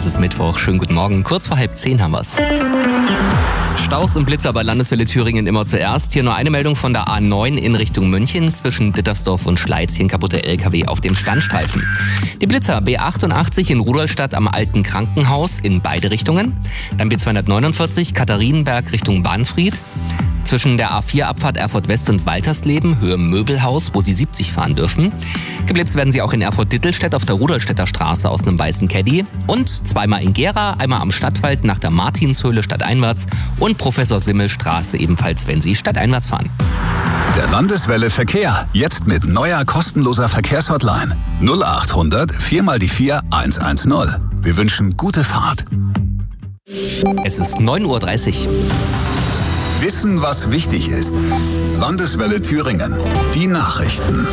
Es ist Mittwoch. Schönen guten Morgen. Kurz vor 9:30 haben wir's. Staus und Blitzer bei Landeswelle Thüringen immer zuerst. Hier nur eine Meldung von der A9 in Richtung München. Zwischen Dittersdorf und Schleiz hier ein kaputter LKW auf dem Standstreifen. Die Blitzer B88 in Rudolstadt am Alten Krankenhaus in beide Richtungen. Dann B249 Katharinenberg Richtung Bahnfried. Zwischen der A4-Abfahrt Erfurt West und Waltersleben, Höhe Möbelhaus, wo Sie 70 fahren dürfen. Geblitzt werden Sie auch in Erfurt-Dittelstedt auf der Rudolstädter Straße aus einem weißen Caddy. Und zweimal in Gera, einmal am Stadtwald nach der Martinshöhle stadteinwärts und Professor-Simmel-Straße ebenfalls, wenn Sie stadteinwärts fahren. Der Landeswelle Verkehr, jetzt mit neuer kostenloser Verkehrshotline. 0800 4x4 110. Wir wünschen gute Fahrt. Es ist 9:30 Uhr. Wissen, was wichtig ist. Landeswelle Thüringen. Die Nachrichten.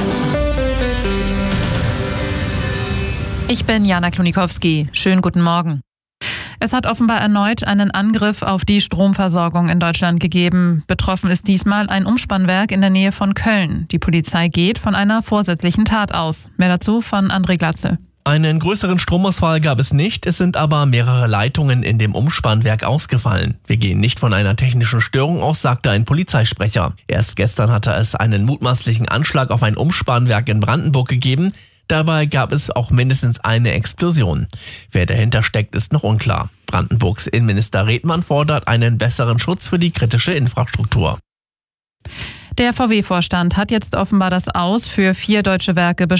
Ich bin Jana Klonikowski. Schönen guten Morgen. Es hat offenbar erneut einen Angriff auf die Stromversorgung in Deutschland gegeben. Betroffen ist diesmal ein Umspannwerk in der Nähe von Köln. Die Polizei geht von einer vorsätzlichen Tat aus. Mehr dazu von André Glatze. Einen größeren Stromausfall gab es nicht, es sind aber mehrere Leitungen in dem Umspannwerk ausgefallen. Wir gehen nicht von einer technischen Störung aus, sagte ein Polizeisprecher. Erst gestern hatte es einen mutmaßlichen Anschlag auf ein Umspannwerk in Brandenburg gegeben. Dabei gab es auch mindestens eine Explosion. Wer dahinter steckt, ist noch unklar. Brandenburgs Innenminister Redmann fordert einen besseren Schutz für die kritische Infrastruktur. Der VW-Vorstand hat jetzt offenbar das Aus für 4 deutsche Werke